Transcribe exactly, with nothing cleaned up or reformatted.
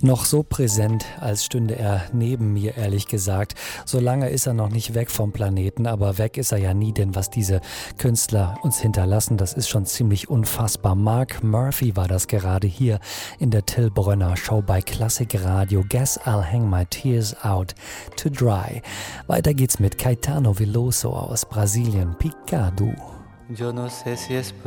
Noch so präsent, als stünde er neben mir, ehrlich gesagt. So lange ist er noch nicht weg vom Planeten, aber weg ist er ja nie, denn was diese Künstler uns hinterlassen, das ist schon ziemlich unfassbar. Mark Murphy war das gerade hier in der Till Brönner Show bei Klassik Radio. Guess I'll hang my tears out to dry. Weiter geht's mit Caetano Veloso aus Brasilien, Picado. Yo no sé si es